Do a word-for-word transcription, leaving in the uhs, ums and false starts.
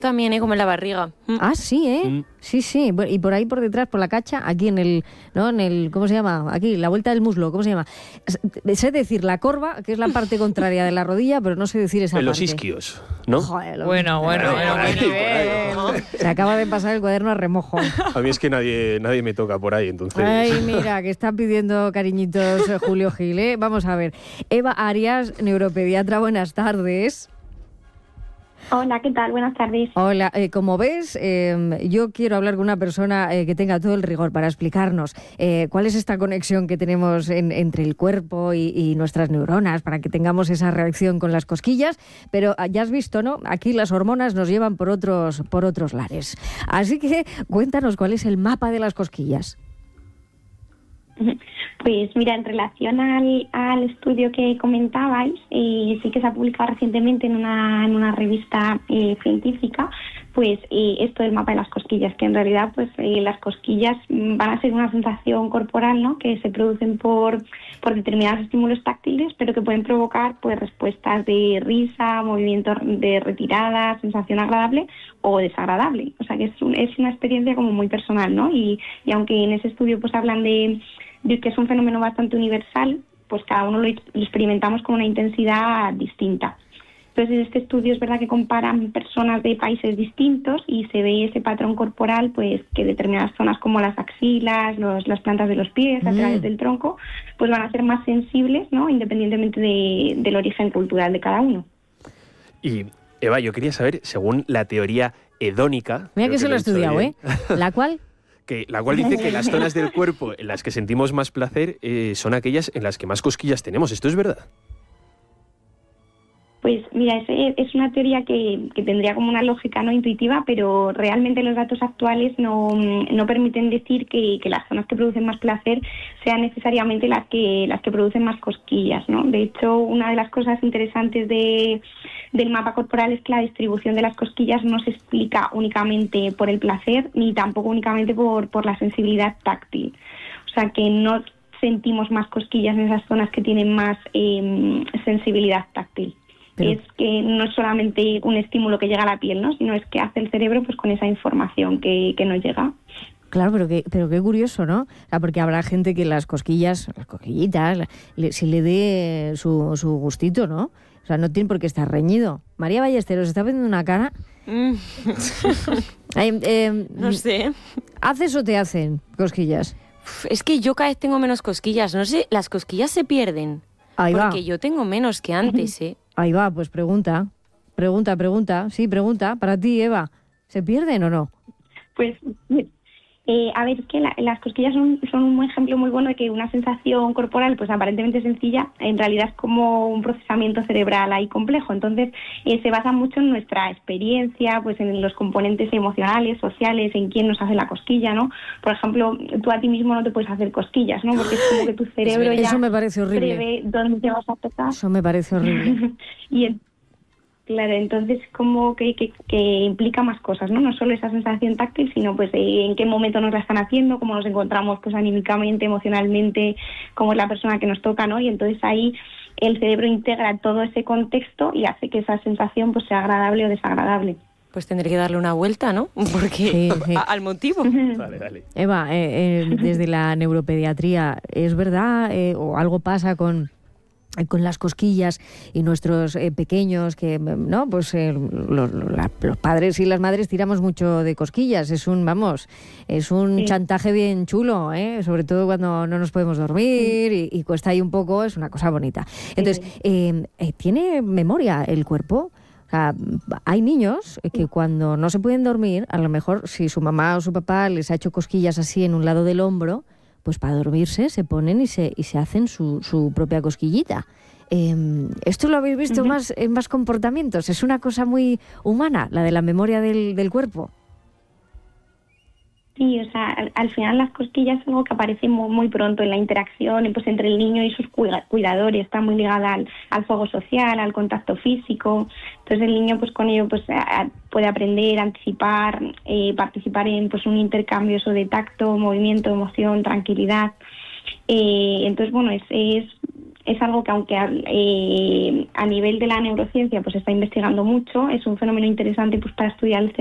También, ¿eh? Como en la barriga. Mm. Ah, sí, ¿eh? Mm. Sí, sí. Y por ahí por detrás, por la cacha, aquí en el, ¿no? En el, ¿cómo se llama? Aquí, la vuelta del muslo, ¿cómo se llama? Sé decir la corva, que es la parte contraria de la rodilla, pero no sé decir esa en parte. En los isquios, ¿no? Joder, lo bueno, bueno, bueno, bueno, bueno, bueno. Se acaba de pasar el cuaderno a remojo. A mí es que nadie, nadie me toca por ahí, entonces. Ay, mira, que está pidiendo cariñitos Julio Gil, ¿eh? Vamos a ver. Eva Arias, neuropediatra, buenas tardes. Hola, ¿qué tal? Buenas tardes. Hola, eh, como ves, eh, yo quiero hablar con una persona eh, que tenga todo el rigor para explicarnos eh, cuál es esta conexión que tenemos en, entre el cuerpo y, y nuestras neuronas para que tengamos esa reacción con las cosquillas, pero ya has visto, ¿no? Aquí las hormonas nos llevan por otros, por otros lares. Así que cuéntanos cuál es el mapa de las cosquillas. Pues mira, en relación al, al estudio que comentabais, eh, sí que se ha publicado recientemente en una, en una revista eh, científica, pues eh, esto del mapa de las cosquillas, que en realidad pues eh, las cosquillas van a ser una sensación corporal, ¿no? Que se producen por, por determinados estímulos táctiles, pero que pueden provocar pues respuestas de risa, movimientos de retirada, sensación agradable o desagradable. O sea que es, un, es una experiencia como muy personal, ¿no? Y, y aunque en ese estudio pues hablan de de que es un fenómeno bastante universal, pues cada uno lo, lo experimentamos con una intensidad distinta. Entonces, en este estudio es verdad que comparan personas de países distintos y se ve ese patrón corporal, pues que determinadas zonas como las axilas, los, las plantas de los pies, laterales mm. del tronco, pues van a ser más sensibles, ¿no? Independientemente de, del origen cultural de cada uno. Y, Eva, yo quería saber, según la teoría hedónica... Mira que, que se lo he estudiado, ¿eh? ¿La cual? Que, la cual dice que las zonas del cuerpo en las que sentimos más placer eh, son aquellas en las que más cosquillas tenemos. ¿Esto es verdad? Pues mira, es, es una teoría que, que tendría como una lógica no intuitiva, pero realmente los datos actuales no, no permiten decir que, que las zonas que producen más placer sean necesariamente las que las que producen más cosquillas, ¿no? De hecho, una de las cosas interesantes de, del mapa corporal es que la distribución de las cosquillas no se explica únicamente por el placer ni tampoco únicamente por, por la sensibilidad táctil. O sea que no sentimos más cosquillas en esas zonas que tienen más eh, sensibilidad táctil. Pero... es que no es solamente un estímulo que llega a la piel, ¿no? Sino es que hace el cerebro pues con esa información que, que nos llega. Claro, pero qué, pero qué curioso, ¿no? O sea, porque habrá gente que las cosquillas, las cosquillitas, le, si le dé su, su gustito, ¿no? O sea, no tiene por qué estar reñido. María Ballesteros está poniendo una cara. Mm. eh, eh, no sé. ¿Haces o te hacen cosquillas? Es que yo cada vez tengo menos cosquillas. No sé, las cosquillas se pierden. Ahí va. Porque yo tengo menos que antes, ¿eh? Ahí va, pues pregunta. Pregunta, pregunta. Sí, pregunta. Para ti, Eva, ¿se pierden o no? Pues, eh, a ver, es que la, las cosquillas son, son un ejemplo muy bueno de que una sensación corporal, pues aparentemente sencilla, en realidad es como un procesamiento cerebral ahí complejo. Entonces, eh, se basa mucho en nuestra experiencia, pues en los componentes emocionales, sociales, en quién nos hace la cosquilla, ¿no? Por ejemplo, tú a ti mismo no te puedes hacer cosquillas, ¿no? Porque es como que tu cerebro Eso ya me parece horrible. prevé dónde te vas a tocar. Eso me parece horrible. y el, Claro, entonces como que, que, que implica más cosas, ¿no? No solo esa sensación táctil, sino pues eh, en qué momento nos la están haciendo, cómo nos encontramos pues anímicamente, emocionalmente, cómo es la persona que nos toca, ¿no? Y entonces ahí el cerebro integra todo ese contexto y hace que esa sensación pues sea agradable o desagradable. Pues tendré que darle una vuelta, ¿no? Porque sí, sí. A, al motivo. Dale, dale. Eva, eh, eh, desde la neuropediatría, ¿es verdad eh, o algo pasa con... con las cosquillas y nuestros eh, pequeños que no pues eh, lo, lo, la, los padres y las madres tiramos mucho de cosquillas, es un vamos es un sí. chantaje bien chulo, ¿eh? Sobre todo cuando no nos podemos dormir y, y cuesta ahí un poco, es una cosa bonita. Entonces sí. eh, eh, ¿tiene memoria el cuerpo? O sea, hay niños que cuando no se pueden dormir, a lo mejor si su mamá o su papá les ha hecho cosquillas así en un lado del hombro, pues para dormirse se ponen y se y se hacen su, su propia cosquillita. Eh, ¿Esto lo habéis visto uh-huh. más en más comportamientos? ¿Es una cosa muy humana, la de la memoria del, del cuerpo? Sí, o sea, al, al final las cosquillas es algo que aparece muy, muy pronto en la interacción pues entre el niño y sus cuidadores, está muy ligada al, al juego social, al contacto físico. Entonces el niño pues con ello pues a, puede aprender, anticipar, eh, participar en pues un intercambio eso de tacto, movimiento, emoción, tranquilidad. Eh, entonces bueno, es, es es algo que aunque eh, a nivel de la neurociencia pues se está investigando mucho, es un fenómeno interesante pues para estudiar el